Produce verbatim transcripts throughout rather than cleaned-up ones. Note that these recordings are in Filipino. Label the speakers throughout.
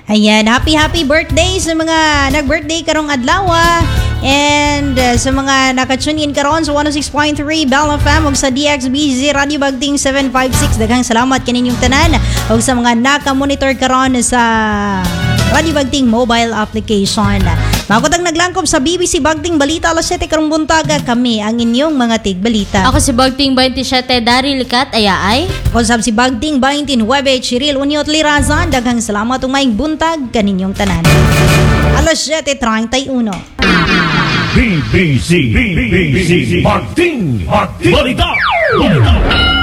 Speaker 1: Ayan, happy happy birthday sa mga nag-birthday karong adlaw. And uh, sa mga nakatune in karon sa one oh six point three Bell F M ug sa D X B Z Radio Bagting seven five six, daghang salamat kaninyong tanan ug sa mga naka-monitor karon sa Radio Bagting mobile application. Makotag naglangkob sa B B C Bagting Balita alas siyete karong buntag, kami ang inyong mga tigbalita.
Speaker 2: Ako si Bagting twenty-seven Dari Likat Ayaay.
Speaker 1: Ako sab si Bagting twenty-nine Chiril Uniot Lirazan, daghang salamat ug maayong buntag kaninyong tanan. alas siyete treinta y uno.
Speaker 3: B B C B B C Bagting Balita Balita.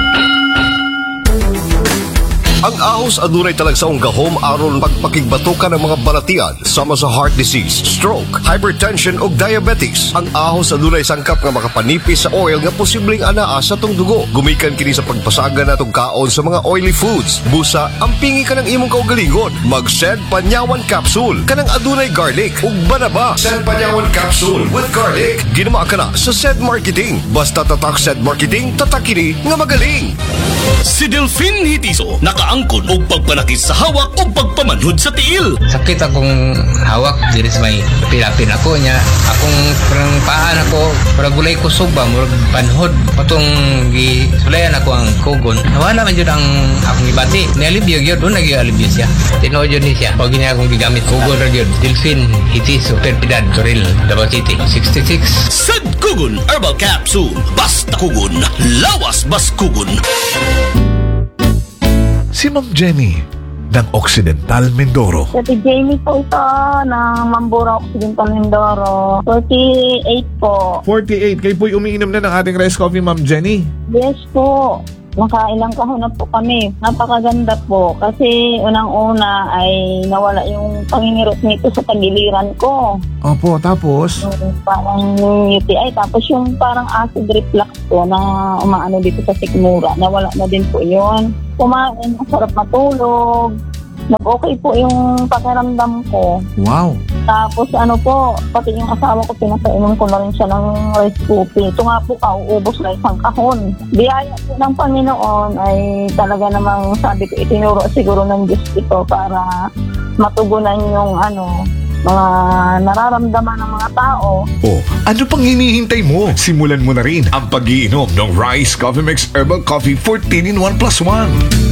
Speaker 4: Ang ahos adunay talagsaong gahom aron pagpakigbatukan ng mga balatian sama sa heart disease, stroke, hypertension ug diabetes. Ang ahos adunay sangkap nga makapanipis sa oil nga posibleng anaa sa tong dugo. Gumikan kini sa pagpasaga natong kaon sa mga oily foods. Busa, ampingi ka ng imong kaugalingon. Mag-Sed Panyawan Capsule kanang adunay garlic ug banaba. Sed Panyawan Capsule with garlic. Ginawa ka na sa Sed Marketing. Basta tatak Sed Marketing, tatak kini nga magaling.
Speaker 3: Si Delphine Hitiso nakaangkon og pagpanakit sa hawak o pagpamanhod sa tiil.
Speaker 5: Sakit akong hawak, diri sa may pilapin ako niya. Akong parang paan ako, parang gulay ko suba, murag panhod. Patong gisulayan ako ang kugon. Nawala man yun ang akong ibati. Nialibyo yun, doon nag-ialibyo siya. Tinood yun siya. Pag niya akong gigamit kugon rin yun. Delphine Hitiso, Perpidad, Toril, Davao City, sixty-six.
Speaker 3: Sed Kugon Herbal Capsule. Basta kugon, lawas bas kugon.
Speaker 6: Si Ma'am Jenny ng Occidental Mindoro.
Speaker 7: Si Jamie po ito ng Mambura Occidental Mindoro. forty-eight po.
Speaker 6: forty-eight. Kayo po'y umiinom na ng ating rice coffee, Ma'am Jenny?
Speaker 7: Yes po. Nakailang kahon na po kami. Napakaganda po. Kasi unang-una ay nawala yung pangingirot nito sa tagiliran ko.
Speaker 6: Opo, tapos?
Speaker 7: Yung parang U T I. Tapos yung parang acid reflux ko na umaano dito sa sikmura. Nawala na din po yun. Kumain, masarap matulog. Nag-okay po yung pakiramdam ko.
Speaker 6: Wow.
Speaker 7: Tapos ano po, pati yung asawa ko, pinapainom ko na rin siya ng rice coffee. Ito nga po, kauubos na isang kahon. Biyaya po ng Panginoon ay talaga namang sabi ko, itinuro siguro ng Diyos ito para matugunan yung ano, mga nararamdaman ng mga tao.
Speaker 6: Oh, ano pang hinihintay mo? Simulan mo na rin ang pag-iinom ng Rice Coffee Mix Herbal Coffee fourteen in one plus one.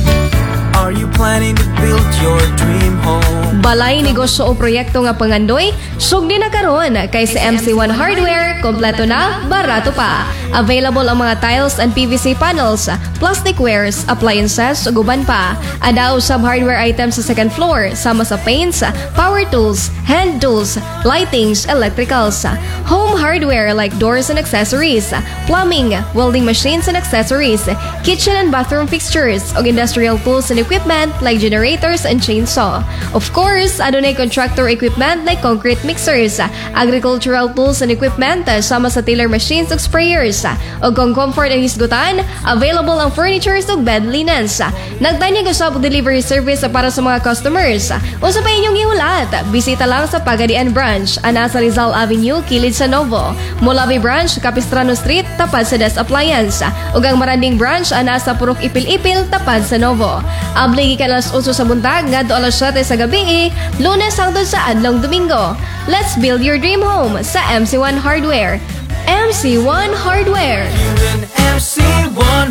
Speaker 8: Are you planning to build your dream home?
Speaker 9: Balay negosyo o proyekto nga pangandoy, sugdi na karon kay sa M C one Hardware, kompleto na, barato pa. Available ang mga tiles and P V C panels, plastic wares, appliances ug uban pa. Adao sab hardware items sa second floor, sama sa paints, power tools, hand tools, lightings, electricals, home hardware like doors and accessories, plumbing, welding machines and accessories, kitchen and bathroom fixtures ug industrial tools and equipment like generators and chainsaw. Of course, adunay contractor equipment like concrete mixers, agricultural tools and equipment sama sa tiller machines ug sprayers. O kung comfort ang hisgutan, available ang furnitures ug bed linens. Nagtanyag usab delivery service para sa mga customers. Usa pa inyong ihulat, bisita lang sa Pagadian Branch, ana sa Rizal Avenue, kilid sa Novo. Molavi Branch, Capistrano Street, tapad sa Des Appliance. Ug ang Maranding Branch, ana sa Purok Ipil-Ipil, tapad sa Novo. Abligi ka alas uso sa buntag, ngadto alas siyete sa gabi, Lunes hangtod sa adlong Domingo. Let's build your dream home sa M C one Hardware. M C one Hardware.
Speaker 8: M C one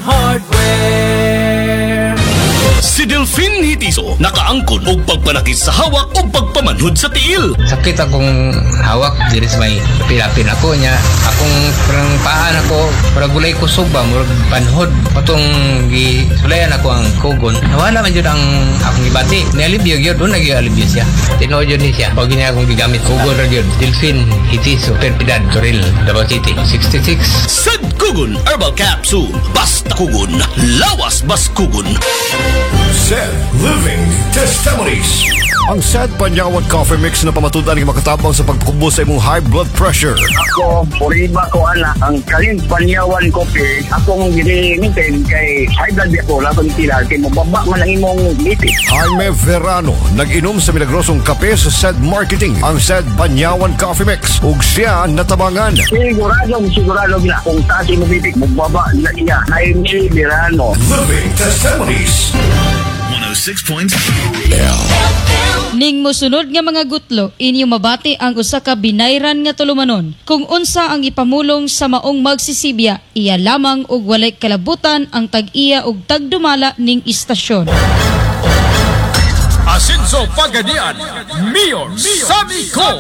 Speaker 8: Hardware.
Speaker 3: Si Delphine Hitiso nakaangkon og pagpanakit sa hawak o pagpamanhod sa tiil.
Speaker 5: Sakit akong hawak, diri sa may pilapin ako niya. Akong parang paan ako, parang gulay ko suba, murag panhod. Patong gisulayan ako ang kugon. Nawala man yun ang akong ibati. Nialibyo yun, doon nag-ialibyo siya. Tinood yun siya. Pag niya akong gigamit kugon rin yun. Delphine Hitiso, Perpidad, Toril, Davao City, sixty-six.
Speaker 3: Sed Kugon Herbal Capsule. Basta kugon, lawas bas kugon.
Speaker 4: Sed Living Testimonies. Ang Sed Panyawan Coffee Mix na pamatudan ng makatabang sa pagkubo sa imong high blood pressure.
Speaker 10: Ako, puriba ko anak, ang kaling Panyawan Coffee, akong ginimitin kay high blood ako, lapang tila, kay mababa man ang imong lipid.
Speaker 4: Jaime Verano, nag-inom sa milagrosong kape sa Sed Marketing, ang Sed Panyawan Coffee Mix. Ug siya natabangan.
Speaker 10: Sigurado, sigurado na kung tasi mo bibig, magbaba na iya. Jaime Verano.
Speaker 4: Living Testimonies.
Speaker 3: one oh six point three L L
Speaker 11: Ning mosunod nga mga gutlo, inyo mabati ang usa ka binayran nga tulumanon. Kung unsa ang ipamulong sa maong magsisibya, iya lamang og walay kalabutan ang tag-iya og tagdumala ning istasyon.
Speaker 3: Asenso Pagadian, Mayor Sammy Co.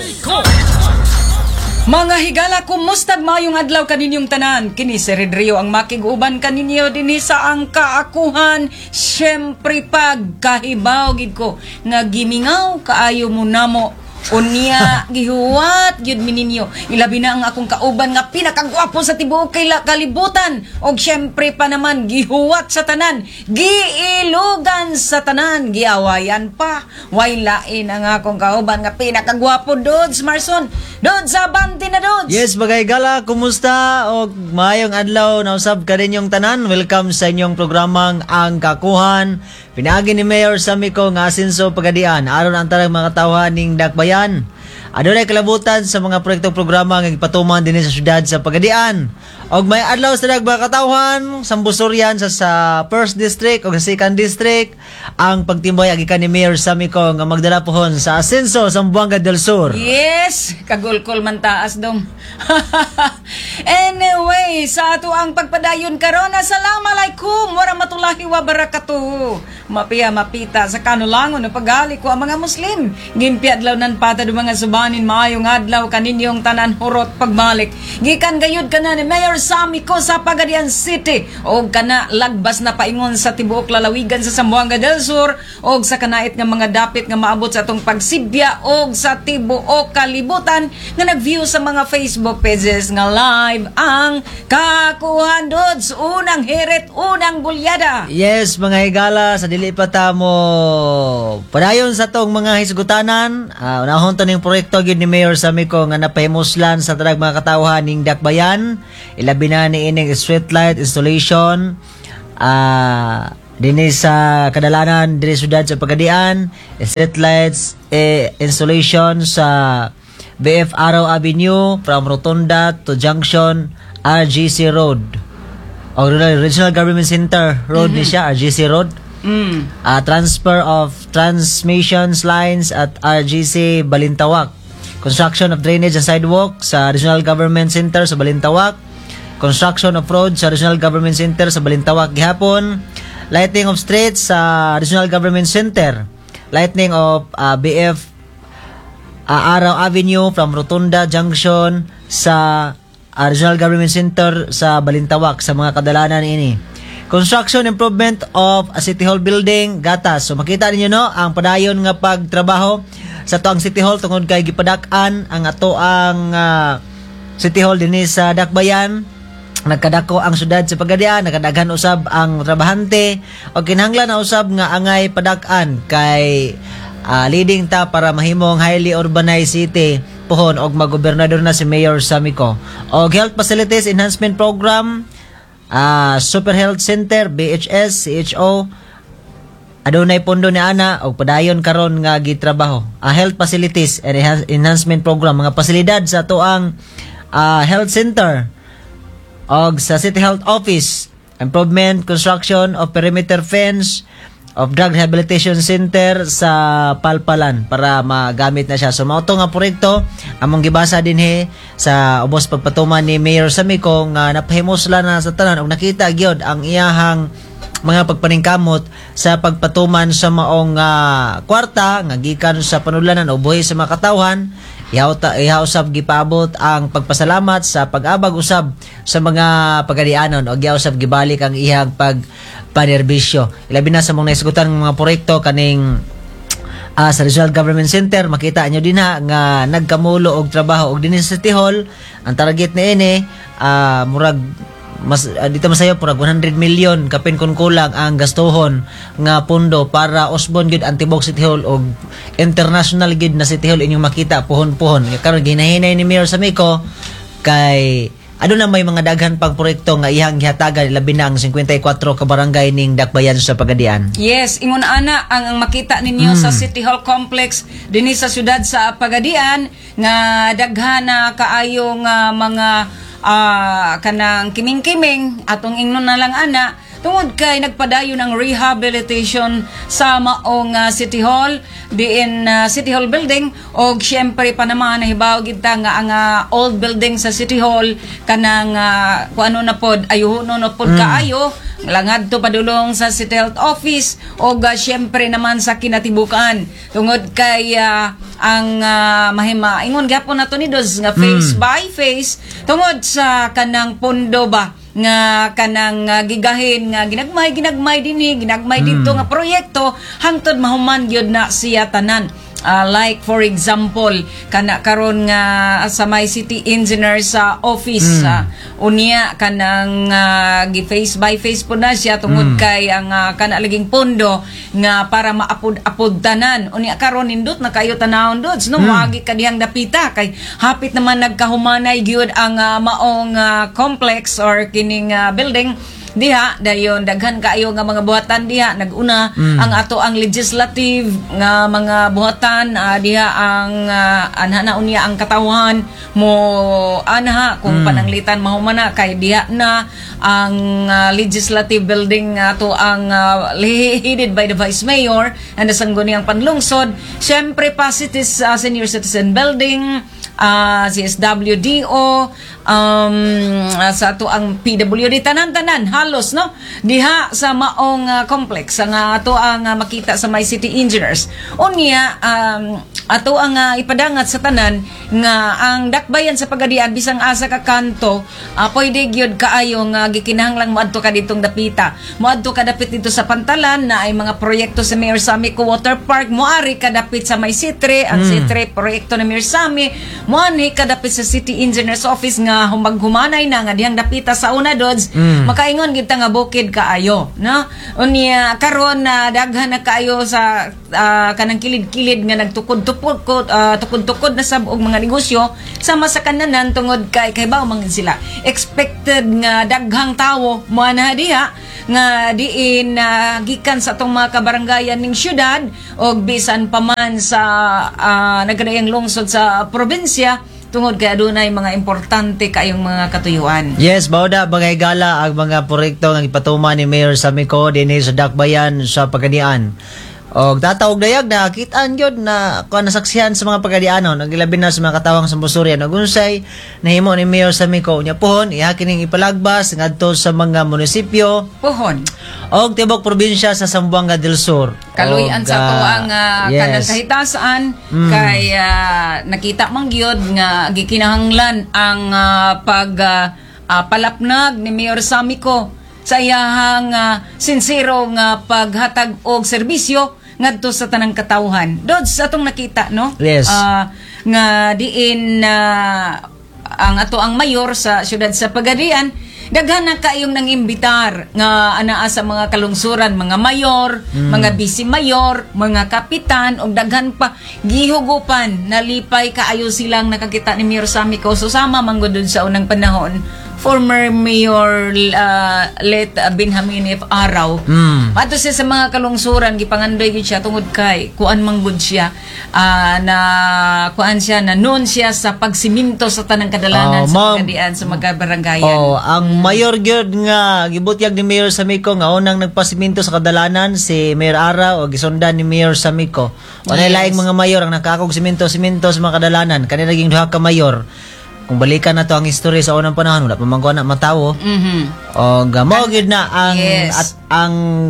Speaker 12: Mga higala, kumustag mayong adlaw kaninyong tanan. Kini si Redrio ang makiguban kaninyo dinhi sa ang kaakuhan. Syempre pag kahibaw gid ko nga gimingaw kaayo mo namo. Unya gihuwat gyud mininyo. Ilabi na ang akong kauban nga pinakagwapo sa tibuok kay kalibutan. Og syempre pa naman gihuwat sa tanan, giilugan sa tanan, giawayan pa. Way lain ang akong kauban nga pinakagwapo, Dods Marson. Dods Abanti na Dods.
Speaker 13: Yes, bagay gala, kumusta? Og mayong adlaw na usab ka rin yung tanan. Welcome sa inyong programang Ang Kakuhan. Pinaagi ni Mayor Sammy Co nga Asenso Pagadian. Aron ang tarang mga tawhan ning dakbayan. Adunay kalabutan sa mga proyektong programa nga gipatuman dinhi sa syudad sa Pagadian. Og may adlaw sa daghang katawhan sa Busoryan sa, sa first District o sa second District ang pagtimbay agikan ni Mayor Sammy Co nga magdala pohon sa Asenso sa Zamboanga del Sur.
Speaker 12: Yes, kagulkol man taas dong. Anyway, sa ato ang pagpadayon karon, assalamualaikum warahmatullahi wabarakatuh. Mapiya mapita sa kanulangon na pagali ko ang mga Muslim. Gimpi adlaw nan pata do mga subanin maayong adlaw kaninyong tanan hurot pagbalik. Gikan gayud kana ni Mayor Sammy Co sa Pagadian City og kana lagbas na paingon sa tibuok lalawigan sa Zamboanga del Sur og sa kanait nga mga dapit nga maabot sa atong pagsibya og sa tibuok kalibutan nga nag-view sa mga Facebook pages nga live ang Kakuhan Dods, unang hirit, unang bulyada.
Speaker 13: Yes, mga higala, sa dili pa ta mo padayon sa tong mga hisgutanan. Uh, unahon to ning proyekto gyud ni Mayor Sammy Co nga napahimuslan sa tanang mga katawhan ning dakbayan. Ilabi na ni ining street light installation uh, dinhi sa kadalanan dinhi syudad sa Pagadian, street lights eh, installation sa B F Araw Avenue from Rotunda to Junction R G C Road. O Regional Government Center Road mm-hmm. ni siya, R G C Road. Mm. Uh, transfer of transmissions lines at R G C Balintawak. Construction of drainage and sidewalk sa Regional Government Center sa Balintawak. Construction of road sa Regional Government Center sa Balintawak gihapon. Lighting of streets sa Regional Government Center. Lighting of uh, B F uh, Araw Avenue from Rotunda Junction sa uh, Regional Government Center sa Balintawak sa mga kadalanan ini. Construction improvement of a City Hall building, gatas. So makita ninyo no, ang padayon nga pagtrabaho sa tuang City Hall tungod kay gipadak-an ang ato ang uh, City Hall dinhi sa Dakbayan. Nagkadako ang syudad sa Pagadian, nakadaghan usab ang trabahante o kinahanglan na usab nga angay padak-an kay uh, leading ta para mahimong highly urbanized city pohon og magobernador na si Mayor Sammy Co. Og health facilities enhancement program, Uh, Super Health Center, B H S, C H O, adunay pondo ni ana og padayon karon nga gitrabaho. Uh, health facilities and enhancement program, mga pasilidad sa tuang uh, health center og sa City Health Office, improvement, construction of perimeter fence of Drug Rehabilitation Center sa Palpalan para magamit na siya. So mao to nga proyekto among gibasa dinhi sa ubos pagpatuman ni Mayor Sammy Co nga napahimuslan na sa tanan og nakita gyud ang iyahang mga pagpaningkamot sa pagpatuman sa maong uh, kwarta nga gikan sa panudlanan o buhi sa mga katawhan. Ihaw, ta, ihaw usab gipaabot ang pagpasalamat sa pag-abag usab sa mga pagadianon o ihaw usab gibalik ang iyang pag panerbisyo. Ilabi na sa mga naisgutan ng mga proyekto kaning uh, sa Regional Government Center, makita nyo din ha nga nagkamulo og trabaho og dinhi sa City Hall. Ang target ni ini uh, murag mas uh, dito masayo murag one hundred million kapin kun kulang ang gastuhon nga pundo para usbon gid ang tibok City Hall og international gid na City Hall inyong makita pohon-pohon. Karon ginahinay ni Mayor Sammy Co kay ano na may mga daghan pang proyekto nga iyang gihatagan labi na ang fifty-four ka barangay ning Dakbayan sa Pagadian.
Speaker 12: Yes, ingon ana ang, ang makita ninyo mm. sa City Hall Complex dinhi sa syudad sa Pagadian nga daghan na kaayo nga mga uh, kanang kiming-kiming atong ingnon na lang ana tungod kay nagpadayon ang rehabilitation sa maong uh, City Hall diin uh, City Hall building og syempre pa naman nahibaw gid ta nga ang uh, old building sa City Hall kanang uh, kuano na pod ayuhono na pod
Speaker 13: Mm.
Speaker 12: kaayo langad to padulong sa City Health Office o uh, syempre naman sa kinatibukan tungod kay uh, ang uh, mahima ingon gyapon nato ni Dos nga face
Speaker 13: Mm.
Speaker 12: by face tungod sa kanang pondo ba nga kanang uh, gigahin nga ginagmay ginagmay dinhi ginagmay
Speaker 13: Mm.
Speaker 12: dito nga proyekto hangtod mahuman gyud na siya tanan. Uh, like for example kana karon nga sa may city engineer sa office
Speaker 13: Mm.
Speaker 12: uh, unya kanang uh, gi face by face po na siya tungod
Speaker 13: Mm.
Speaker 12: kay ang uh, kana laging pondo nga para maapod-apod tanan unya karon nindot na kayo tanawon dods no
Speaker 13: Mm.
Speaker 12: moagi ka dihang dapita kay hapit naman nagkahumanay gyud ang uh, maong uh, complex or kining uh, building diha dayon daghan kaayo nga mga buhatan diha naguna
Speaker 13: Mm.
Speaker 12: ang ato ang legislative nga mga buhatan uh, diha ang uh, anhana unya ang katawhan mo anha kung
Speaker 13: Mm.
Speaker 12: pananglitan mahumana kay diha na ang uh, legislative building ato ang uh, headed by the vice mayor and the sangguniang panlungsod syempre pa cities, uh, senior citizen building uh, C S W D O um, uh, sa ato ang P W D tanan-tanan halos no diha sa maong uh, complex nga ato ang uh, makita sa my city engineers unya um, ato ang uh, ipadangat sa tanan nga ang dakbayan sa pagadian bisang asa ka kanto uh, pwede gyud kaayo nga gikinahanglang moadto ka ditong dapita moadto ka dapit dito sa Pantalan na ay mga proyekto sa Mayor Sami ko Water Park moari ka dapit sa may Sitre ang
Speaker 13: Mm.
Speaker 12: Sitre proyekto ni Mayor Sami moani ka dapit sa City Engineers Office nga humaghumanay na nga dihang dapita sa una dods
Speaker 13: Mm.
Speaker 12: makaingon gid ta nga bukid kaayo no unya karon na daghan na kaayo sa uh, kanang kilid-kilid nga nagtukod-tukod uh, tukod-tukod na sab og mga negosyo sama sa kananan tungod kay kay baw man sila expected nga daghang tawo mo na diha nga diin uh, gikan sa atong mga kabaranggayan ning syudad og bisan pa man sa uh, nagkadayang lungsod sa probinsya tungod kay adunay mga importante kayong mga katuyuan.
Speaker 13: Yes, bawda bagay gala ang mga proyekto nga ipatuman ni Mayor Samico dinhi sa Dakbayan sa Pagadian. Og tatawag dayag na kitaan gyud na kuan nasaksihan sa mga pagadianon nagilabi na sa mga katawang sa Busurian ug unsay nahimo ni Mayor Samico nya pohon iya kining ipalagbas ngadto sa mga munisipyo
Speaker 12: pohon
Speaker 13: og tibok probinsya sa Zamboanga del Sur.
Speaker 12: Kaluyan
Speaker 13: Og,
Speaker 12: sa to ang uh,
Speaker 13: yes.
Speaker 12: kanang kahitasan
Speaker 13: Mm.
Speaker 12: kay uh, nakita man gyud nga gikinahanglan ang uh, pag uh, uh, palapnag ni Mayor Samico sa iyahang uh, sincero nga paghatag og serbisyo ngadto sa tanang katawhan. Dod sa atong nakita no?
Speaker 13: Yes.
Speaker 12: Uh, nga diin uh, ang ato ang mayor sa syudad sa Pagadian daghan na kayong nang imbitar nga anaa sa mga kalungsuran mga mayor,
Speaker 13: Mm.
Speaker 12: mga vice mayor, mga kapitan ug daghan pa gihugupan nalipay kaayo silang nakakita ni Mayor Samico susama manggod sa unang panahon former Mayor uh, Let uh, Benjamin F. Araw.
Speaker 13: Mm.
Speaker 12: Ato siya sa mga kalungsuran gipangandoy gid siya tungod kay kuan manggod siya uh, na kuan siya na noon siya sa pagsiminto sa tanang kadalanan
Speaker 13: Oh,
Speaker 12: sa
Speaker 13: ma'am.
Speaker 12: pagadian sa mga barangayan.
Speaker 13: Oh, ang mayor gyud nga gibutyag ni Mayor Samico nga unang nagpasiminto sa kadalanan si Mayor Ara o gisundan ni Mayor Samico. Unay
Speaker 12: Yes.
Speaker 13: laing mga mayor ang nakakog siminto-siminto sa mga kadalanan kani naging duha ka mayor. Kung balikan na to ang history sa unang panahon wala pa man ko na matawo.
Speaker 12: Mhm.
Speaker 13: O gamo gyud na ang
Speaker 12: Yes.
Speaker 13: at ang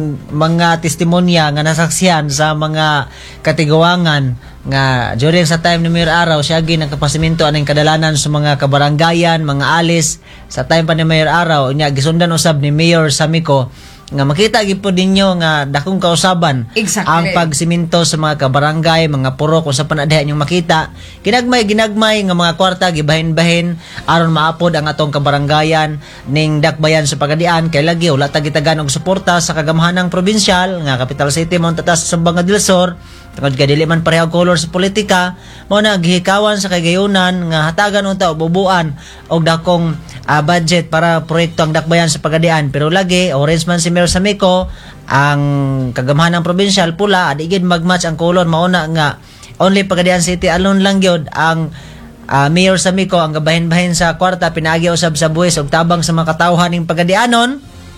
Speaker 13: mga testimonya nga nasaksihan sa mga katigawangan nga during sa time ni Mayor Araw siya gi nagkapasiminto aning kadalanan sa mga kabaranggayan, mga alis sa time pa ni Mayor Araw nya gisundan usab ni Mayor Samico nga makita gid po ninyo nga dakong kausaban
Speaker 12: Exactly.
Speaker 13: ang pagsiminto sa mga kabarangay, mga puro kung sa panadihan yung makita. Ginagmay ginagmay nga mga kwarta gibahin-bahin aron maapod ang atong kabaranggayan ning Dakbayan sa Pagadian kay lagi wala ta gitagan og suporta sa kagamahanang probinsyal nga capital city Mount Tatas sa Zamboanga del Sur. Tungod kay dili man pareho color sa politika, mo na gihikawan sa kagayunan nga hatagan unta og bubuan og dakong uh, budget para proyekto ang Dakbayan sa Pagadian pero lagi orange man si Mayor Samico ang kagamahanang probinsyal pula adi gid magmatch ang color mauna nga only Pagadian City alone lang gyud ang uh, Mayor Samico ang gabahin-bahin sa kwarta pinagi usab sa buwis og tabang sa mga katawhan ning Pagadianon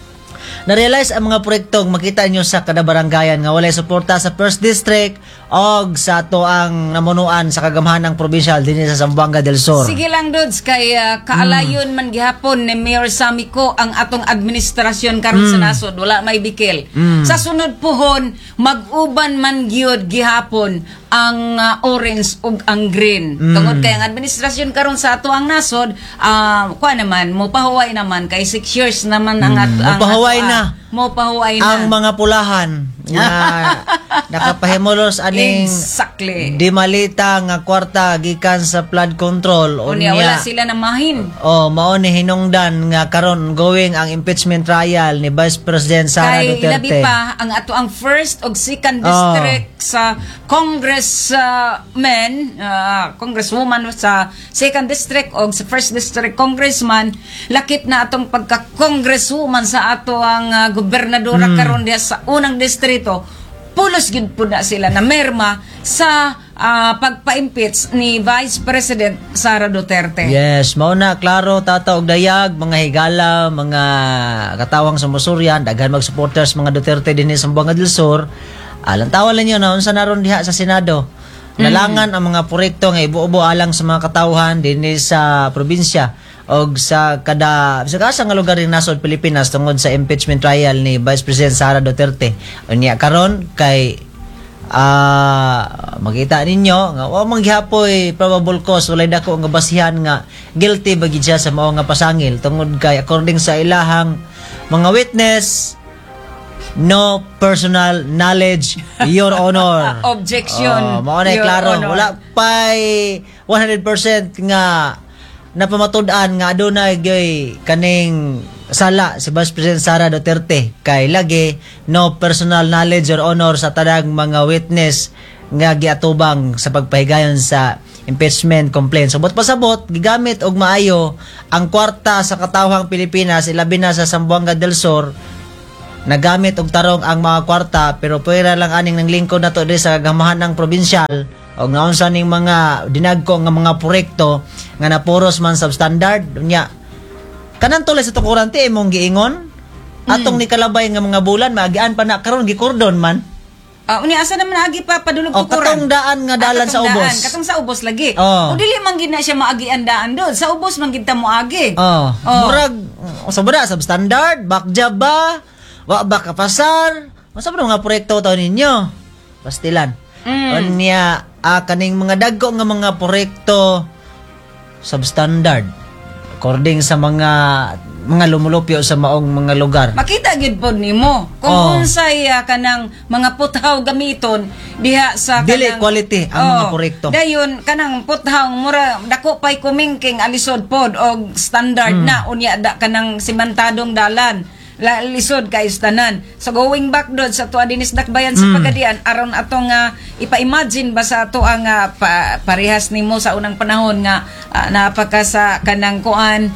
Speaker 13: Na-realize ang mga proyektong makita nyo sa kada barangayan nga walay suporta sa first district o sa ato ang namunuan sa kagamahanang provincial din sa Zamboanga del Sur.
Speaker 12: Sige lang, Dudes, kay uh, kaalayon man gihapon ni Mayor Samico ang atong administrasyon karon
Speaker 13: Mm.
Speaker 12: sa nasod, wala may bikil.
Speaker 13: Mm.
Speaker 12: Sa sunod pohon, mag-uban man gyud gihapon ang uh, orange ug ang green.
Speaker 13: Mm.
Speaker 12: Tungod kay ang administrasyon karon sa ato ang nasod, uh, kuha naman, mo pahuway naman kay six years naman ang at ang
Speaker 13: Mopahuway
Speaker 12: ato,
Speaker 13: na.
Speaker 12: ah, mo pahuway na.
Speaker 13: Ang mga pulahan nga nakapahimulos aning
Speaker 12: Exactly.
Speaker 13: di malita nga kwarta gikan sa flood control
Speaker 12: Unya, wala sila na mahin.
Speaker 13: Oh, mao ni hinungdan nga karon going ang impeachment trial ni Vice President Sara
Speaker 12: Kay
Speaker 13: Duterte.
Speaker 12: ilabi pa ang ato ang first ug second
Speaker 13: Oh.
Speaker 12: district sa Congress uh, men, uh, congresswoman sa second district ug sa first district congressman, lakip na atong pagka congresswoman sa ato ang uh, gobernadora
Speaker 13: Mm.
Speaker 12: karon diha sa unang distrito. Pulos gid po na sila na merma sa uh, pagpa-impeach ni Vice President Sara Duterte.
Speaker 13: Yes, mao na klaro tata og dayag mga higala, mga katawang sumusuryan, daghan mag supporters mga Duterte dinhi sa Zamboanga del Sur. Alang tawalan niyo na unsa naron diha sa Senado. Nalangan ang mga proyekto nga ibuobo alang sa mga katawhan dinhi sa probinsya og sa kada sa kasa nga lugar rin nasod Pilipinas tungod sa impeachment trial ni Vice President Sara Duterte. Unya karon kay ah makita ninyo nga wa man gihapoy probable cause walay dako nga basihan nga guilty ba gid siya sa mao nga pasangil tungod kay according sa ilahang mga witness, no personal knowledge, Your Honor.
Speaker 12: Objection,
Speaker 13: Oh, mao na
Speaker 12: Your
Speaker 13: klaro.
Speaker 12: Honor.
Speaker 13: Wala pa'y one hundred percent nga napamatud-an nga adunay gay kaning sala si Vice President Sara Duterte kay lagi no personal knowledge or honor sa tanang mga witness nga giatubang sa pagpahigayon sa impeachment complaint. Sabot pasabot gigamit og maayo ang kwarta sa katawhang Pilipinas ilabi na sa Zamboanga del Sur. Nagamit og tarong ang mga kwarta pero pwera lang aning ng lingkod nato diri sa gamahanang probinsyal og naunsa ning mga dinagko nga mga proyekto nga napuros man substandard unya kanan tulay sa tukuran ti imong giingon atong ni kalabay nga mga bulan maagian pa na karon gikordon man.
Speaker 12: Ah, unya asa naman agi pa padulog
Speaker 13: O,
Speaker 12: tukuran.
Speaker 13: katong daan nga dalan
Speaker 12: Ah,
Speaker 13: sa
Speaker 12: katong
Speaker 13: ubos.
Speaker 12: daan, katong sa ubos lagi.
Speaker 13: Oh.
Speaker 12: O dili man gid na siya maagi ang daan doon. Sa ubos man gid ta mo agi.
Speaker 13: Oh,
Speaker 12: Oh.
Speaker 13: murag sobra substandard, bakja ba? Wa ba ka pasar? Masa ba nga proyekto to ninyo? Pastilan.
Speaker 12: Mm.
Speaker 13: Unya ah, kaning mga dagko nga mga proyekto substandard according sa mga mga lumulupyo sa maong mga lugar.
Speaker 12: Makita gid pod nimo kung
Speaker 13: Oh.
Speaker 12: unsay ah, kanang mga puthaw gamiton diha sa kanang
Speaker 13: Dili quality ang mga
Speaker 12: Oh,
Speaker 13: proyekto.
Speaker 12: Dayon kanang puthaw mura dako pay kumingking alisod pod og standard
Speaker 13: Mm.
Speaker 12: na unya da kanang simantadong dalan. La, lisod kay tanan. So going back doon sa tuwa dinis dakbayan sa
Speaker 13: Mm.
Speaker 12: pagadian aron atong nga ipa-imagine ba sa ato ang ah, pa, parehas nimo sa unang panahon nga ah, napaka sa kanang kuan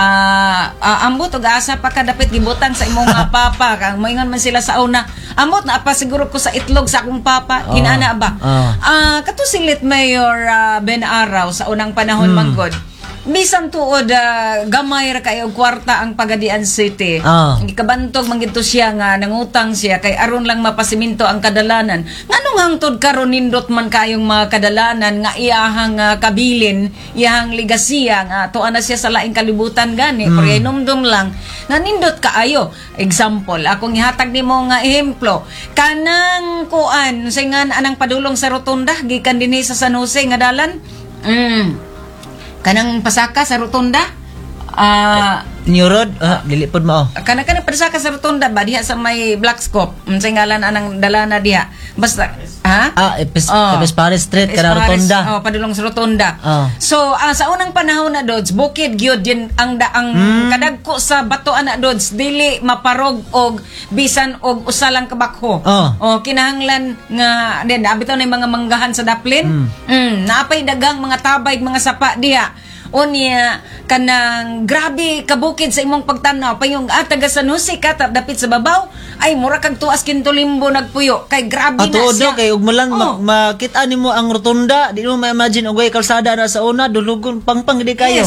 Speaker 12: ah uh, ambot og asa pa ka dapit gibutang sa imong mga papa kang moingon man sila sa una ambot na pa siguro ko sa itlog sa akong papa
Speaker 13: Oh.
Speaker 12: inana ba
Speaker 13: Oh.
Speaker 12: ah kato silit Mayor ah, Ben Araw sa unang panahon
Speaker 13: Mm.
Speaker 12: manggod bisan tuod uh, gamay ra kay og kwarta ang Pagadian City.
Speaker 13: Ah.
Speaker 12: Gikabantog man gito siya nga nangutang siya kay aron lang mapasiminto ang kadalanan. Nganong hangtod karon nindot man kayong mga kadalanan nga iyahang uh, kabilin, iyahang ligasiya nga tuwa na siya sa laing kalibutan gani.
Speaker 13: Mm.
Speaker 12: Pero inumdum lang nga nindot kaayo. Example, akong ihatag nimo nga ehemplo. Kanang kuan say nga anang padulong sa rotunda gikan dinhi sa San Jose nga dalan. Mm. Kanang pasaka sa rotunda ah
Speaker 13: New Road, ah, dili pod mao.
Speaker 12: kana kana pasaka sa rotunda ba diha sa may Blackscope unsay ngalan anang dalana diha basta ha
Speaker 13: Ah, Epis,
Speaker 12: Oh.
Speaker 13: Paris Street kana
Speaker 12: Espares,
Speaker 13: rotonda.
Speaker 12: oh padulong sa rotunda
Speaker 13: Oh.
Speaker 12: so ah, sa unang panahon na dods bukid gyud din ang daang
Speaker 13: Mm.
Speaker 12: kadagko sa bato ana dods dili maparog og bisan og usa lang kabakho
Speaker 13: Oh.
Speaker 12: oh kinahanglan nga den abitaw na yung mga manggahan sa daplin
Speaker 13: Mm.
Speaker 12: mm. naapay dagang mga tabay mga sapa diha unya kanang grabe kabukid sa imong pagtanaw pa yung ah, taga San Jose ka tap dapit sa babaw ay mura kag tuas kintulimbo nagpuyo kay grabe
Speaker 13: Ato
Speaker 12: na
Speaker 13: do
Speaker 12: siya
Speaker 13: kay ug malang
Speaker 12: Oh.
Speaker 13: makita nimo ang rotunda, di mo ma-imagine og way kalsada na sa una dulugon pangpang di kayo.
Speaker 12: Yes, pang-pang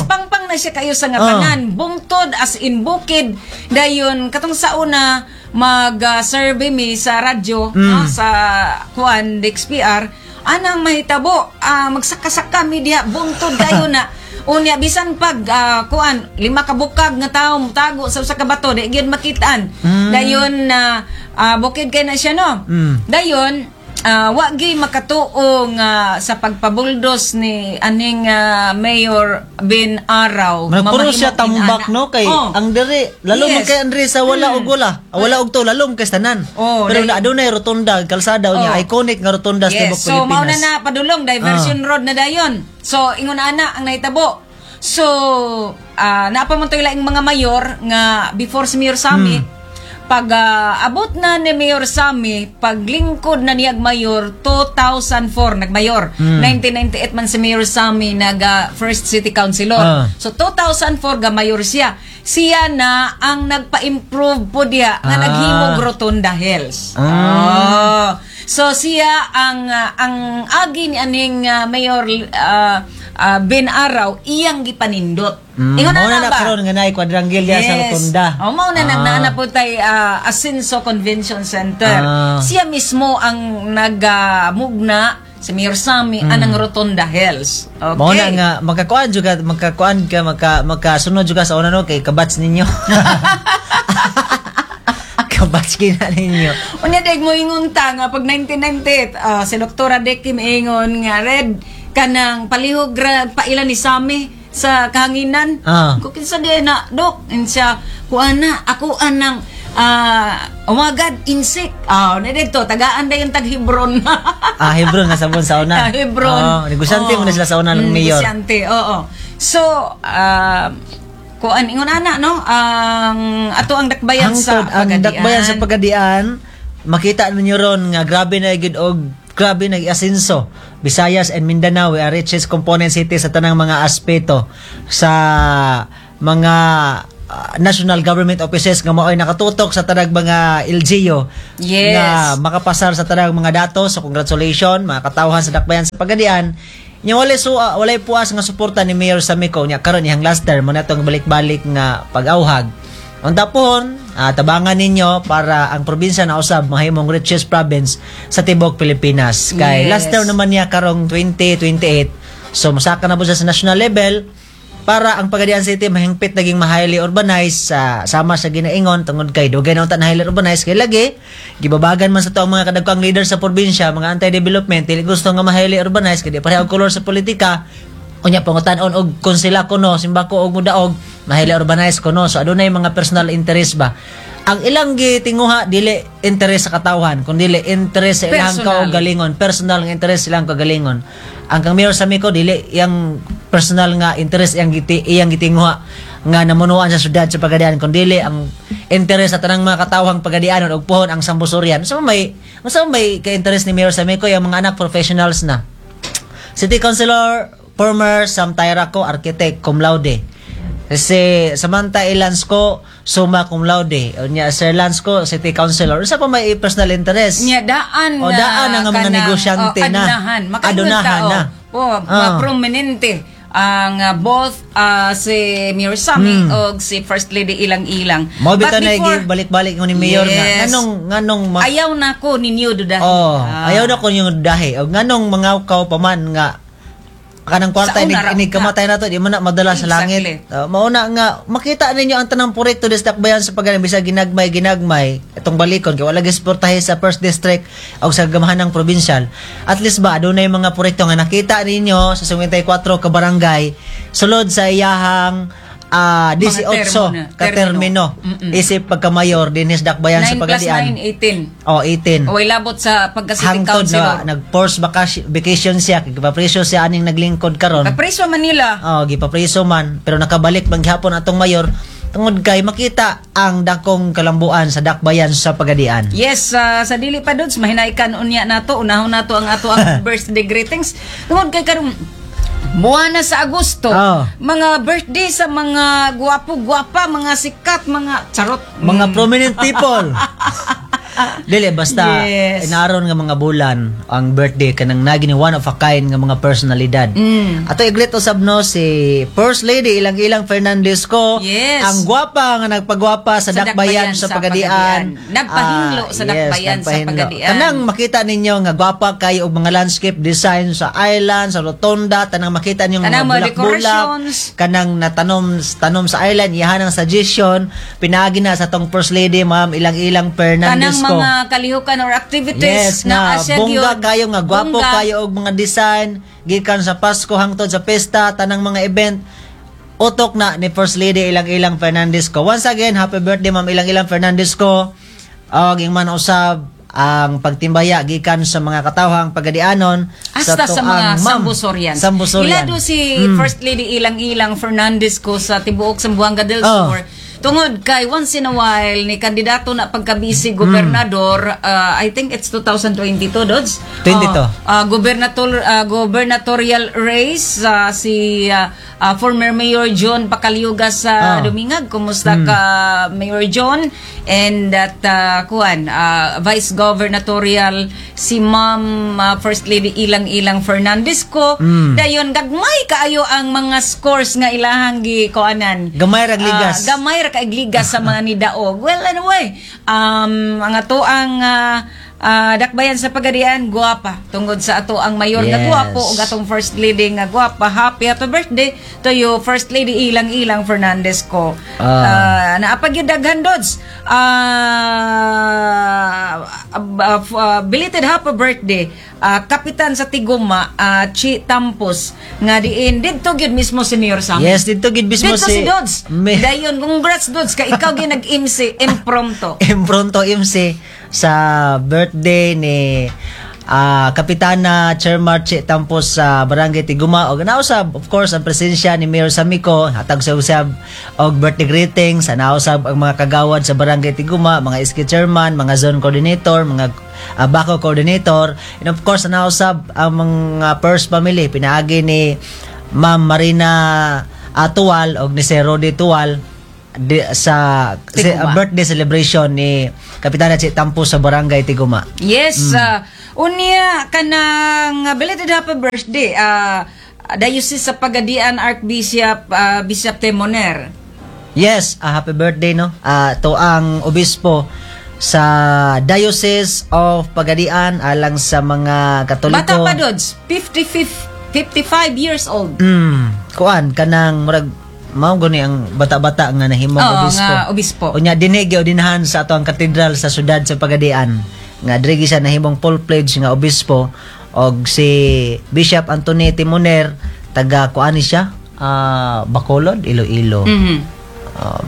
Speaker 12: na siya kayo sa nga
Speaker 13: Oh.
Speaker 12: tanan. Bungtod as in bukid. Dayon katong sa una mag-survey mi sa radyo,
Speaker 13: Mm.
Speaker 12: no, sa kuan D X P R, anang mahitabo, ah, magsaka-saka mi diha bungtod dayon na. Unya bisan pag ah, kuan lima ka bukag nga tawo tago sa usa ka bato di gyud makitaan.
Speaker 13: Mm.
Speaker 12: Dayon na ah, bukid kay na siya no.
Speaker 13: Mm.
Speaker 12: Dayon uh, wa gyud makatuo nga sa pagpabuldos ni aning ah, Mayor Ben Araw.
Speaker 13: Puro siya
Speaker 12: mamahimong
Speaker 13: tambak
Speaker 12: inana.
Speaker 13: no kay
Speaker 12: Oh.
Speaker 13: ang diri lalo
Speaker 12: Yes.
Speaker 13: man kay Andre sa wala
Speaker 12: Mm.
Speaker 13: og wala. Ah, wala og to lalo kay tanan.
Speaker 12: Oh,
Speaker 13: Pero
Speaker 12: dahil-
Speaker 13: na adunay rotunda kalsada unya
Speaker 12: Oh.
Speaker 13: iconic nga rotunda sa
Speaker 12: Yes,
Speaker 13: tibok
Speaker 12: so mao na
Speaker 13: Pilipinas.
Speaker 12: na padulong diversion road na dayon. So ingon ana ang nahitabo. So uh, napamuntoy laing mga mayor nga before si Mayor Sami pag ah, abot na ni Mayor Sami paglingkod na niyag mayor two thousand four nagmayor.
Speaker 13: Mm.
Speaker 12: nineteen ninety-eight man si Mayor Sami nag ah, first city councilor.
Speaker 13: Ah.
Speaker 12: So two thousand four ga mayor siya. Siya na ang nagpa-improve po diya nga
Speaker 13: Ah.
Speaker 12: naghimog Rotunda Hills.
Speaker 13: Ah.
Speaker 12: Oh. So siya ang ah, ang agi ni aning ah, Mayor ah, ah, Ben Araw iyang gipanindot.
Speaker 13: Mm,
Speaker 12: Ingon
Speaker 13: mao
Speaker 12: na
Speaker 13: na
Speaker 12: ba?
Speaker 13: karon nga naay quadrangle diha sa rotunda.
Speaker 12: Oh, mao na
Speaker 13: Ah.
Speaker 12: nagnaana po tay ah, Asenso Convention Center.
Speaker 13: Ah.
Speaker 12: Siya mismo ang nagmugna si Mayor Sami
Speaker 13: Mm.
Speaker 12: anang Rotunda Hills. Okay.
Speaker 13: Mao na nga magkakuan juga magkakuan ka magka magkasunod juga sa una no kay kabats ninyo. kabats kina ninyo.
Speaker 12: Unya deg mo ingon ta nga pag nineteen ninety-eight ah, si Doktora Deki ingon nga red kanang palihog ra paila ni Sami sa kahanginan.
Speaker 13: Ah.
Speaker 12: Ko kinsa di na dok insya kuana ako anang ah oh my god insect. Ah, na dito tagaan da yung tag Hebron.
Speaker 13: Ah, Hebron nga sabon sa una.
Speaker 12: Ah, Hebron.
Speaker 13: Oh, negosyante mo na sila sa una ng
Speaker 12: Mm,
Speaker 13: mayor.
Speaker 12: negosyante, oo. So, ah kuan ingon ana no ang ato ang dakbayan sa
Speaker 13: Hangtod ang
Speaker 12: Pagadian.
Speaker 13: dakbayan sa Pagadian, makita ninyo ron nga grabe na gid og grabe nag-asenso. Visayas and Mindanao we are richest component city sa tanang mga aspeto sa mga uh, national government offices nga mao'y nakatutok sa tanang mga L G U
Speaker 12: Yes.
Speaker 13: nga makapasar sa tanang mga datos. So congratulations mga katawhan sa dakbayan sa Pagadian. Nya wala so uh, walay puas nga suporta ni Mayor Samico nya karon ihang last term mo na tong balik-balik nga pag-awhag. Unta pohon, ah, tabangan ninyo para ang probinsya na usab mahimong richest province sa tibok Pilipinas. Kay
Speaker 12: Yes.
Speaker 13: last term naman niya karong twenty twenty-eight. So masaka na po siya sa national level para ang Pagadian City mahingpit naging highly urbanized sa sama sa ginaingon tungod kay dugay na unta na highly urbanized kay lagi gibabagan man sa to ang mga kadagkang leader sa probinsya, mga anti-development, dili gusto nga ma-highly urbanized kay di pareho ang kolor sa politika. Unya pangutan-on og kung sila kuno simba ko og mudaog mahili urbanized kuno so adunay mga personal interest ba ang ilang gitinguha dili interest sa katawhan kundi dili interest sa ilang
Speaker 12: Personal.
Speaker 13: kaugalingon personal nga interest silang kaugalingon ang kang Mayor Samico dili yang personal nga interest yang giti iyang gitinguha nga namunuan sa syudad sa Pagadian kundi dili ang interest sa tanang mga katawhang Pagadianon og pohon ang Sambusurian so may so may ka interest ni Mayor Samico yung mga anak professionals na City Councilor former Sam Tayrako, architect, cum laude. Si Samantha Ilansco, summa cum laude. O niya, Sir Lansco, city councilor. Isa pa may personal interest.
Speaker 12: Nya daan
Speaker 13: O daan ang mga
Speaker 12: kanang,
Speaker 13: negosyante
Speaker 12: oh,
Speaker 13: na.
Speaker 12: adunahan. Makaingon
Speaker 13: Adunahan
Speaker 12: tao.
Speaker 13: na.
Speaker 12: Oh,
Speaker 13: Ah.
Speaker 12: prominente ang uh, both uh, si Mayor Sami
Speaker 13: Hmm.
Speaker 12: o si First Lady ilang-ilang.
Speaker 13: Mo
Speaker 12: But
Speaker 13: bitaw na
Speaker 12: before-
Speaker 13: balik-balik ni Mayor nga.
Speaker 12: Yes.
Speaker 13: Nganong nganong ma-
Speaker 12: Ayaw na ko ninyo dudahin.
Speaker 13: Oh,
Speaker 12: Ah.
Speaker 13: ayaw na ko yung dahi. O nganong mga kaw pa man nga kanang kwarta
Speaker 12: Sa
Speaker 13: inig,
Speaker 12: una ra-
Speaker 13: inig kamatay na to di man na madala sa langit.
Speaker 12: Exactly.
Speaker 13: Uh, mauna nga makita ninyo ang tanang proyekto des dakbayan sa Pagadian bisa ginagmay ginagmay itong balikon kay wala gisportahe sa first district o sa gamahanang provincial. At least ba adunay mga proyekto nga nakita ninyo sa fifty-four ka barangay sulod sa iyahang ah
Speaker 12: Mga
Speaker 13: eighteen
Speaker 12: termo na,
Speaker 13: ka termino.
Speaker 12: Mm-mm.
Speaker 13: Isip pagka-mayor dinis dakbayan sa
Speaker 12: nine plus
Speaker 13: Pagadian.
Speaker 12: nine, eighteen.
Speaker 13: Oh, eighteen.
Speaker 12: O labot sa pagka-city
Speaker 13: Hangtod
Speaker 12: councilor.
Speaker 13: na nag-force vacation, vacation siya kay gipapreso siya aning naglingkod karon.
Speaker 12: Kapreso Manila.
Speaker 13: Oh, gipapreso man pero nakabalik man gihapon atong mayor tungod kay makita ang dakong kalambuan sa dakbayan sa Pagadian.
Speaker 12: Yes, ah, sa dili pa dudes mahinaikan unya nato unahon nato ang ato ang birthday greetings. Tungod kay karon buwan na sa Agosto,
Speaker 13: Oh.
Speaker 12: mga birthday sa mga gwapo-gwapa, mga sikat, mga charot.
Speaker 13: Mga
Speaker 12: Mm.
Speaker 13: prominent people. Dili basta
Speaker 12: Yes.
Speaker 13: inaron nga mga bulan ang birthday kanang nagini one of a kind nga mga personalidad.
Speaker 12: Mm.
Speaker 13: Ato iglit usab no si First Lady ilang-ilang Fernandez ko.
Speaker 12: Yes.
Speaker 13: Ang gwapa nga nagpagwapa sa,
Speaker 12: Sa
Speaker 13: dakbayan
Speaker 12: dakbayan
Speaker 13: sa
Speaker 12: sa
Speaker 13: Pagadian.
Speaker 12: Pagadian. Nagpahinglo
Speaker 13: Ah,
Speaker 12: sa dakbayan sa
Speaker 13: nagpahinglo.
Speaker 12: Pagadian.
Speaker 13: Kanang makita ninyo nga gwapa kayo og mga landscape design sa island, sa rotonda, tanang makita ninyo
Speaker 12: Kanang mga
Speaker 13: mga bulak-bulak,
Speaker 12: decorations.
Speaker 13: kanang natanom tanom sa island, iyahan ang suggestion, pinagi na sa tong First Lady, ma'am, ilang-ilang Fernandez
Speaker 12: Kanang
Speaker 13: ko.
Speaker 12: mga kalihukan or activities
Speaker 13: Yes, na
Speaker 12: asya
Speaker 13: bongga
Speaker 12: gyud.
Speaker 13: kayo nga gwapo
Speaker 12: Bongga.
Speaker 13: kayo og mga design gikan sa Pasko hangtod sa pesta tanang mga event utok na ni First Lady ilang-ilang Fernandez ko. Once again, happy birthday ma'am ilang-ilang Fernandez ko. Og yung man usab ang pagtimbaya gikan sa mga katawhang Pagadianon
Speaker 12: Hasta sa,
Speaker 13: tuang
Speaker 12: mga
Speaker 13: ma'am,
Speaker 12: Sambusorian.
Speaker 13: Sambusorian.
Speaker 12: Ila do si
Speaker 13: Mm.
Speaker 12: First Lady ilang-ilang Fernandez ko sa tibuok Zamboanga del
Speaker 13: Oh.
Speaker 12: Sur. Tungod kay once in a while ni kandidato na pagkabisi gobernador, uh, I think it's twenty twenty-two dods.
Speaker 13: twenty-two.
Speaker 12: Uh, uh, gobernator uh, gubernatorial race uh, si uh, uh, former Mayor John Pacaliuga sa
Speaker 13: Oh.
Speaker 12: Dumingag. Kumusta
Speaker 13: Mm.
Speaker 12: ka Mayor John? And that uh, kuan uh, vice gubernatorial si Ma'am uh, First Lady Ilang-Ilang Fernandez ko.
Speaker 13: Mm.
Speaker 12: Dayon gagmay kaayo ang mga scores nga ilahang gi kuanan.
Speaker 13: Gamay ra ligas.
Speaker 12: Ah, gamay ra kaig ligas sa mga nidaog. Well, anyway, um, ang ato ang uh, uh, dakbayan sa Pagadian, guwapa. Tungod sa ato ang mayor nga
Speaker 13: Yes.
Speaker 12: guwapo ug atong First Lady nga guwapa. Happy happy birthday to you, First Lady Ilang-Ilang Fernandez ko.
Speaker 13: Ah.
Speaker 12: Uh, naapag yung daghan dods. Uh, uh, uh, belated happy birthday. Uh, Kapitan sa Tiguma, uh, Chi Tampos, nga diin, dito gyud mismo senior sa amin.
Speaker 13: Yes, dito gid mismo
Speaker 12: Dito
Speaker 13: si
Speaker 12: si Dods.
Speaker 13: Me-
Speaker 12: Dayon, congrats Dods, ka ikaw gyud nag-M C impromptu.
Speaker 13: Impronto M C sa birthday ni ah, Kapitana Chairman Che Tampos sa Barangay Tiguma og nausab of course ang presensya ni Mayor Samico hatag sa usab og birthday greetings sa nausab ang mga kagawad sa Barangay Tiguma, mga S K chairman, mga zone coordinator, mga uh, Bako coordinator, and of course nausab ang mga first family pinaagi ni Ma'am Marina Atual og ni Sir Rodi Tual di, sa si,
Speaker 12: Tiguma.
Speaker 13: uh, birthday celebration ni Kapitana Che Tampos sa Barangay Tiguma.
Speaker 12: Yes,
Speaker 13: Mm.
Speaker 12: uh, unya kanang uh, belated happy birthday. Uh, Diocese sa Pagadian Archbishop uh, Bishop Temoner.
Speaker 13: Yes, ah, happy birthday no. Ah, to ang obispo sa Diocese of Pagadian alang sa mga Katoliko.
Speaker 12: Bata pa Dods, fifty-five years old.
Speaker 13: Mm, kuan kanang murag mao guni ang bata-bata nga nahimong
Speaker 12: Oo,
Speaker 13: obispo.
Speaker 12: nga obispo.
Speaker 13: Unya dinhi gyudinahan sa ato ang katedral sa syudad sa Pagadian nga diri siya nahimong full pledge nga obispo og si Bishop Anthony Timoner taga kuan ni siya ah, Bacolod, Iloilo.
Speaker 12: Mhm.
Speaker 13: Um,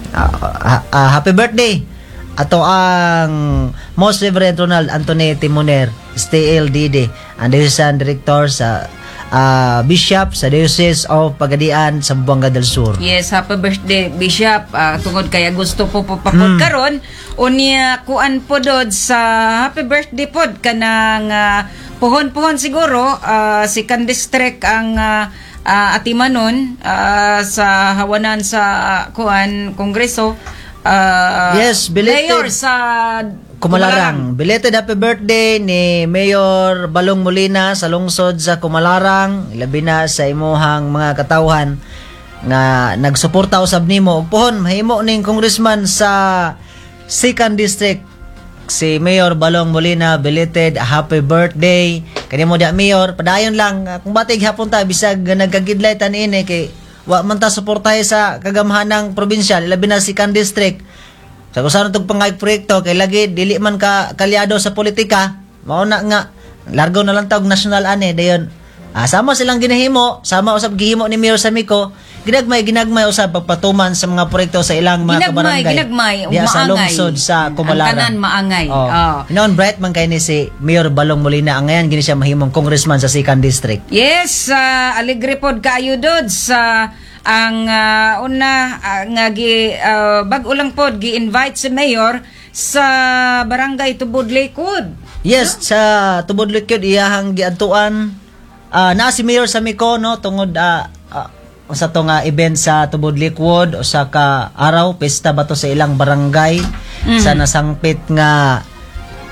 Speaker 13: ah, ah, happy birthday ato ang Most Reverend Ronald Anthony Timoner, S T L D D, ang Diocesan Director sa ah, Bishop sa Diocese of Pagadian sa Zamboanga del Sur.
Speaker 12: Yes, happy birthday Bishop. Uh, tungod kaya gusto po po papod
Speaker 13: Mm.
Speaker 12: karon unya kuan po dod sa happy birthday pod kanang uh, puhon-puhon siguro uh, si Candice Trek ang uh, uh, atimanon uh, sa hawanan sa uh, kuan kongreso. Uh,
Speaker 13: Yes, belated.
Speaker 12: Mayor sa
Speaker 13: Kumalarang. Belated happy birthday ni Mayor Balong Molina sa lungsod sa Kumalarang. Labi na sa imuhang mga katawhan nga nagsuporta usab nimo. Ug pohon mahimo ning congressman sa second District si Mayor Balong Molina. Belated happy birthday. Kanimo dia Mayor, padayon lang kung batig hapon ta bisag nagkagidlay tan ini kay wa man ta suportahe sa kagamhanang probinsya labi na second District. Sa kusaron tong pangayag proyekto kay lagi dili man ka kalyado sa politika, mao na nga largo na lang tawag national ane dayon. Ah, sama silang ginahimo, sama usab gihimo ni Mayor Samico, ginagmay ginagmay usab pagpatuman sa mga proyekto sa ilang mga
Speaker 12: Ginagmay,
Speaker 13: kabarangay.
Speaker 12: ginagmay,
Speaker 13: Diya sa
Speaker 12: maangay.
Speaker 13: lungsod sa
Speaker 12: Ang
Speaker 13: Kumalarang.
Speaker 12: tanan maangay.
Speaker 13: Oh.
Speaker 12: Oh.
Speaker 13: Noon bright man kay ni si Mayor Balong Molina, ang ngayon gini siya mahimong congressman sa second District.
Speaker 12: Yes, uh, alegre pod kaayo dod sa ang uh, una uh, nga gi uh, bag-o lang pod gi-invite si Mayor sa Barangay Tubod Lakewood.
Speaker 13: Yes, sa Tubod Lakewood iyahang giadtuan uh, na si Mayor Samico no tungod uh, uh, sa to nga event sa Tubod Lakewood o sa ka araw pesta bato sa ilang barangay
Speaker 12: Mhm.
Speaker 13: sa nasangpit nga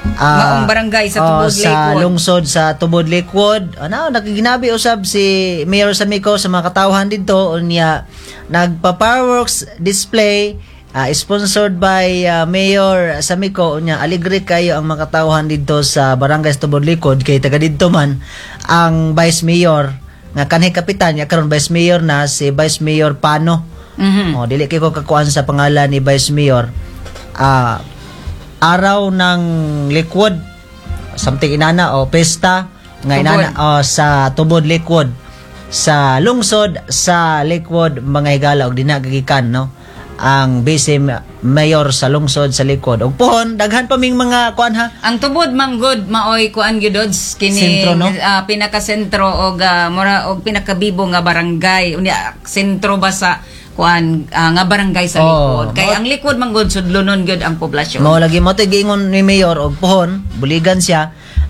Speaker 13: Ah,
Speaker 12: Maong barangay sa
Speaker 13: oh,
Speaker 12: Tubod
Speaker 13: sa
Speaker 12: Lakewood.
Speaker 13: lungsod sa Tubod Lakewood. Ano, nakiginabi usab si Mayor Samico sa mga katawhan dito unya nagpa-fireworks display ah, sponsored by ah, Mayor Samico unya aligre kayo ang mga katawhan dito sa barangay sa Tubod Lakewood kay taga didto man ang Vice Mayor nga kanhi kapitan ya karon Vice Mayor na si Vice Mayor Pano.
Speaker 12: Mhm.
Speaker 13: Oh, dili kay ko kakuan sa pangalan ni Vice Mayor. Ah, araw ng Lakewood, something inana o pesta nga inana oh, sa Tubod Lakewood, sa lungsod sa Lakewood mga higala og dinagagikan no ang Vice Mayor sa lungsod sa Lakewood. Og pohon daghan pa ming mga kuan ha.
Speaker 12: Ang tubod manggod maoy kuan gyudods kini
Speaker 13: Sentro, no?
Speaker 12: ah, pinaka-sentro og ah, mura og pinakabibo nga barangay unya sentro ba sa kuan ah, nga barangay sa
Speaker 13: Oh,
Speaker 12: likod. Kay
Speaker 13: mo-
Speaker 12: ang likod manggod sudlonon gyud ang poblasyon.
Speaker 13: Mao lagi mo tay giingon ni Mayor og pohon buligan siya.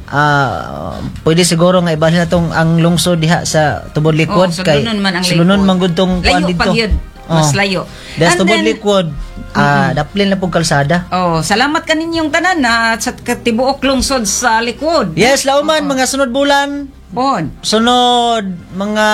Speaker 13: Ah, pwede siguro nga ibalhin natong ang lungsod diha sa Tubod Lakewood
Speaker 12: Oh, sudlunon man ang
Speaker 13: sudlunon
Speaker 12: Lakewood.
Speaker 13: man gud tong kuan
Speaker 12: Layo
Speaker 13: dito.
Speaker 12: pa gyud. Mas layo.
Speaker 13: Des
Speaker 12: And
Speaker 13: Tubod
Speaker 12: then-
Speaker 13: Lakewood, ah daplin na pong kalsada.
Speaker 12: Oh, salamat kaninyong tanan na sa katibuok lungsod sa likod.
Speaker 13: Yes, lauman mga sunod bulan.
Speaker 12: Bon.
Speaker 13: Sunod mga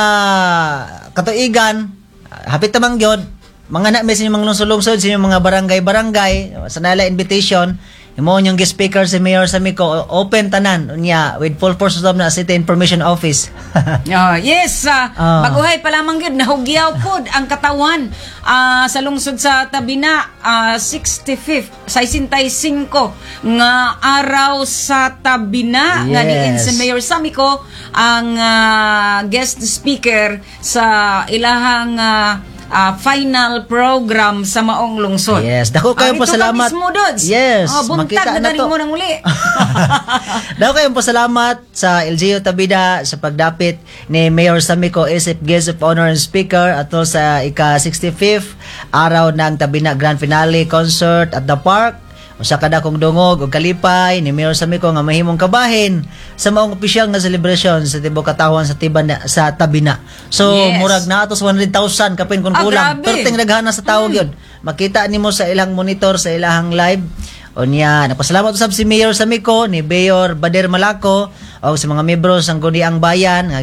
Speaker 13: katuigan, hapit tamang gyud. Mga na may sinyong mga lungsod-lungsod, sinyong mga barangay-barangay, sa nala invitation, imo yung guest speaker si Mayor Samico, open tanan unya with full force of na City Information Office.
Speaker 12: Oh, yes, ah,
Speaker 13: Ah.
Speaker 12: baguhay pa lamang gyud nahugyaw pod ang katawan ah, sa lungsod sa Tabina ah, sixty-fifth sixty-five nga araw sa Tabina nga diin
Speaker 13: Yes.
Speaker 12: si Mayor Samico ang ah, guest speaker sa ilahang ah, ah, final program sa maong lungsod.
Speaker 13: Yes, dako kayo
Speaker 12: Ah,
Speaker 13: po
Speaker 12: ito ka
Speaker 13: salamat.
Speaker 12: mismo, Dods.
Speaker 13: Yes,
Speaker 12: Oh, buntag
Speaker 13: makita
Speaker 12: na
Speaker 13: na
Speaker 12: galing
Speaker 13: to.
Speaker 12: mo nang uli.
Speaker 13: Dako kayong pasalamat sa L G U Tabida sa pagdapit ni Mayor Samico isip Guest of Honor and Speaker ato sa ika-sixty-fifth araw ng Tabina Grand Finale Concert at the Park. Usa kada kong dungog o kalipay ni Mayor Samico nga mahimong kabahin sa maong opisyal nga celebration sa tibok katawan sa tiban sa Tabina. So
Speaker 12: Yes.
Speaker 13: murag na atos one hundred thousand kapin kun
Speaker 12: Ah,
Speaker 13: kulang.
Speaker 12: grabe.
Speaker 13: Perting daghana sa tao gyud. Makita nimo sa ilang monitor sa ilang live. Unya, napasalamat usab si Mayor Samico ni Mayor Bader Malaco o sa mga miyembro sang Guniang Bayan nga